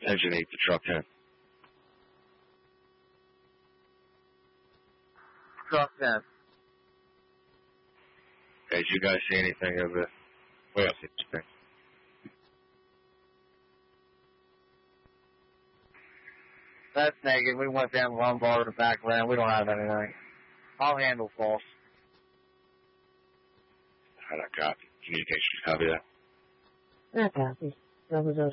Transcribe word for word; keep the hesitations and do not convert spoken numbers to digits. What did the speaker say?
Engine eight to truck ten. Truck ten. Okay, did you guys see anything of the... We don't see anything. That's negative. We went down Lombard to the back land. We don't have anything. I'll handle false. I don't copy. Communications copy that. I copy. That was